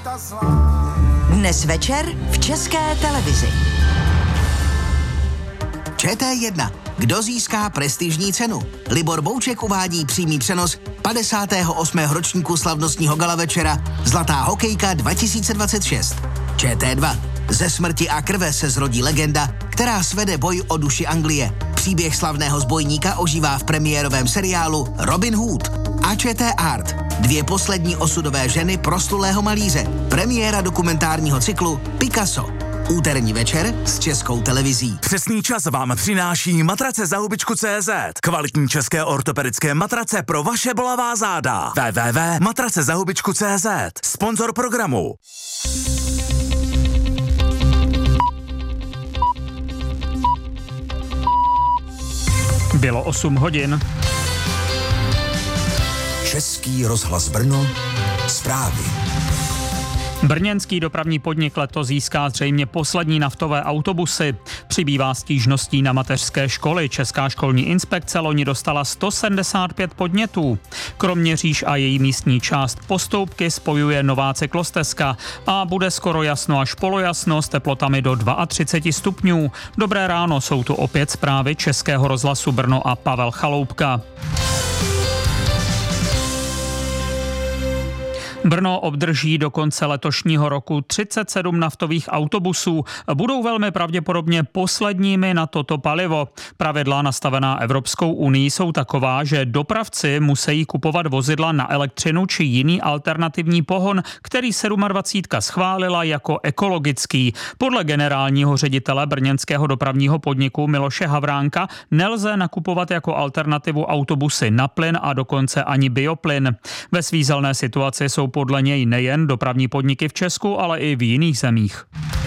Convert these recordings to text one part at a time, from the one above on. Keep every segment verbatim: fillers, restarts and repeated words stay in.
Dnes večer v České televizi. Č T jedna. Kdo získá prestižní cenu? Libor Bouček uvádí přímý přenos padesátého osmého ročníku slavnostního gala večera Zlatá hokejka dva tisíce dvacet šest. Č T dva. Ze smrti a krve se zrodí legenda, která svede boj o duši Anglie. Příběh slavného zbojníka ožívá v premiérovém seriálu Robin Hood. A Č T Art. Dvě poslední osudové ženy proslulého malíře. Premiéra dokumentárního cyklu Picasso. Úterní večer s Českou televizí. Přesný čas vám přináší matrace za hubičku tečka cé zet. Kvalitní české ortopedické matrace pro vaše bolavá záda. w w w tečka matrace za hubičku tečka cé zet. Sponzor programu. Bylo osm hodin. Český rozhlas Brno, zprávy. Brněnský dopravní podnik letos získá zřejmě poslední naftové autobusy. Přibývá stížností na mateřské školy. Česká školní inspekce loni dostala sto sedmdesát pět podnětů. Kroměříž a její místní část Postoupky spojuje nová cyklostezka a bude skoro jasno až polojasno s teplotami do třicet dva stupňů. Dobré ráno, jsou tu opět zprávy Českého rozhlasu Brno a Pavel Chaloupka. Brno obdrží do konce letošního roku třicet sedm naftových autobusů. Budou velmi pravděpodobně posledními na toto palivo. Pravidla nastavená Evropskou unii jsou taková, že dopravci musí kupovat vozidla na elektřinu či jiný alternativní pohon, který dvacet sedm schválila jako ekologický. Podle generálního ředitele brněnského dopravního podniku Miloše Havránka nelze nakupovat jako alternativu autobusy na plyn a dokonce ani bioplyn. Ve svízelné situaci jsou podle něj nejen dopravní podniky v Česku, ale i v jiných zemích.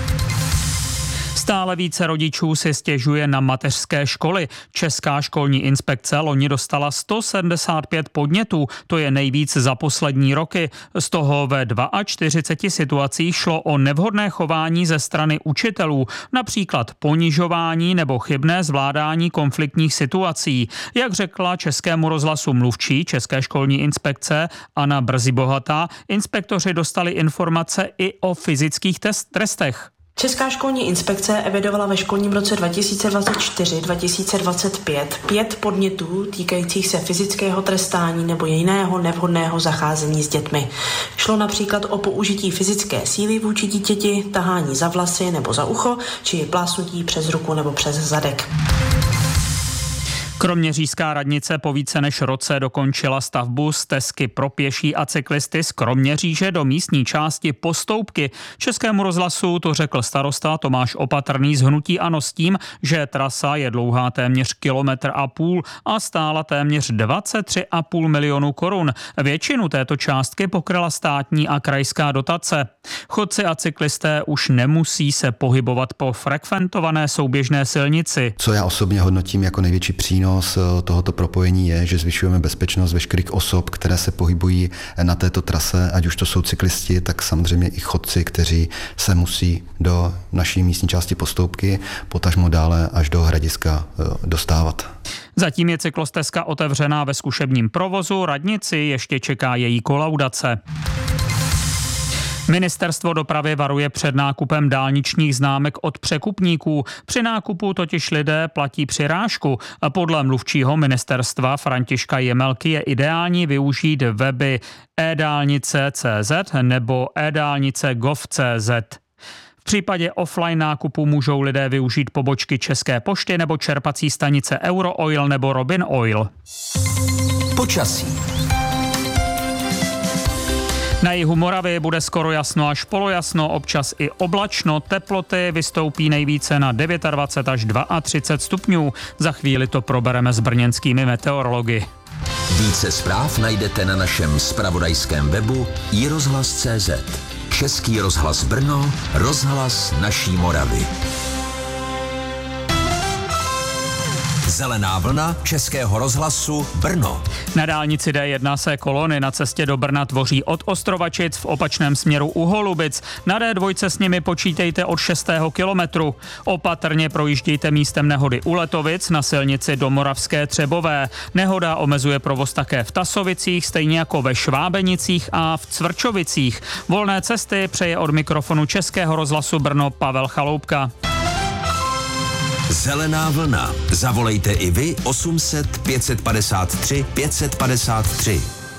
Stále více rodičů si stěžuje na mateřské školy. Česká školní inspekce loni dostala sto sedmdesát pět podnětů, to je nejvíc za poslední roky. Z toho ve čtyřiceti dvou situacích šlo o nevhodné chování ze strany učitelů, například ponižování nebo chybné zvládání konfliktních situací. Jak řekla Českému rozhlasu mluvčí České školní inspekce Anna Brzy-Bohatá, inspektoři dostali informace i o fyzických test- trestech. Česká školní inspekce evidovala ve školním roce dva tisíce dvacet čtyři dva tisíce dvacet pět pět podnětů týkajících se fyzického trestání nebo jiného nevhodného zacházení s dětmi. Šlo například o použití fyzické síly vůči dítěti, tahání za vlasy nebo za ucho, či plásnutí přes ruku nebo přes zadek. Kroměřížská radnice po více než roce dokončila stavbu stezky pro pěší a cyklisty z Kroměříže do místní části Postoupky. Českému rozhlasu to řekl starosta Tomáš Opatrný z hnutí ANO s tím, že trasa je dlouhá téměř kilometr a půl a stála téměř dvacet tři a půl milionu korun. Většinu této částky pokryla státní a krajská dotace. Chodci a cyklisté už nemusí se pohybovat po frekventované souběžné silnici. Co já osobně hodnotím jako největší přínos tohoto propojení je, že zvyšujeme bezpečnost veškerých osob, které se pohybují na této trase, ať už to jsou cyklisti, tak samozřejmě i chodci, kteří se musí do naší místní části Postoupky, potažmo dále až do Hradiska dostávat. Zatím je cyklostezka otevřená ve zkušebním provozu, radnici ještě čeká její kolaudace. Ministerstvo dopravy varuje před nákupem dálničních známek od překupníků. Při nákupu totiž lidé platí přirážku. Podle mluvčího ministerstva Františka Jemelky je ideální využít weby e-dálnice tečka cé zet nebo e-dálnice tečka gov tečka cé zet. V případě offline nákupu můžou lidé využít pobočky České pošty nebo čerpací stanice Eurooil nebo Robin Oil. Počasí. Na jihu Moravy bude skoro jasno až polojasno, občas i oblačno, teploty vystoupí nejvíce na dvacet devět až třicet dva stupňů. Za chvíli to probereme s brněnskými meteorology. Více zpráv najdete na našem zpravodajském webu i rozhlas tečka cé zet. Český rozhlas Brno, rozhlas naší Moravy. Zelená vlna Českého rozhlasu Brno. Na dálnici D jedna se kolony na cestě do Brna tvoří od Ostrovačic v opačném směru u Holubic. Na D dva s nimi počítejte od šestého kilometru. Opatrně projíždějte místem nehody u Letovic na silnici do Moravské Třebové. Nehoda omezuje provoz také v Tasovicích, stejně jako ve Švábenicích a v Cvrčovicích. Volné cesty přeje od mikrofonu Českého rozhlasu Brno Pavel Chaloupka. Zelená vlna. Zavolejte i vy osm set pět padesát tři pět padesát tři.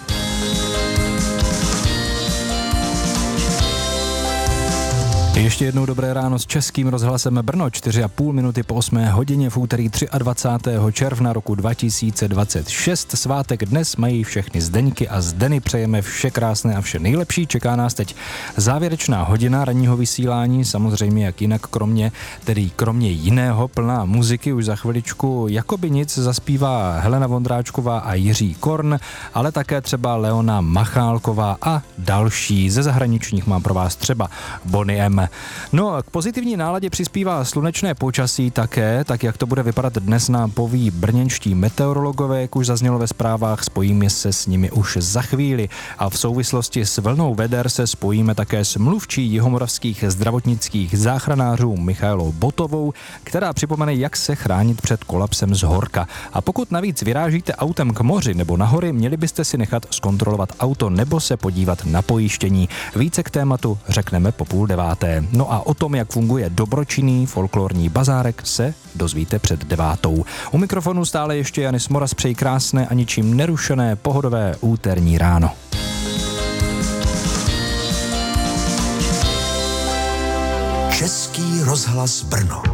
Ještě jednou dobré ráno s Českým rozhlasem Brno, čtyři a půl minuty po osmé hodině v úterý dvacátého třetího června roku dva tisíce dvacet šest. Svátek dnes mají všechny Zdeňky a Zdeny, přejeme vše krásné a vše nejlepší. Čeká nás teď závěrečná hodina ranního vysílání, samozřejmě jak jinak kromě, tedy kromě jiného, plná muziky. Už za chviličku jakoby nic zaspívá Helena Vondráčková a Jiří Korn, ale také třeba Leona Machálková a další. Ze zahraničních mám pro vás třeba Bonnie M. No, k pozitivní náladě přispívá slunečné počasí také, tak jak to bude vypadat dnes, nám poví brněnští meteorologové, jak už zaznělo ve zprávách, spojíme se s nimi už za chvíli. A v souvislosti s vlnou veder se spojíme také s mluvčí jihomoravských zdravotnických záchranářů Michailou Botovou, která připomene, jak se chránit před kolapsem z horka. A pokud navíc vyrážíte autem k moři nebo na hory, měli byste si nechat zkontrolovat auto nebo se podívat na pojištění. Více k tématu řekneme po půl deváté. No a o tom, jak funguje dobročinný folklorní bazárek, se dozvíte před devátou. U mikrofonu stále ještě Janis Moras, přeji krásné a ničím nerušené pohodové úterní ráno. Český rozhlas Brno.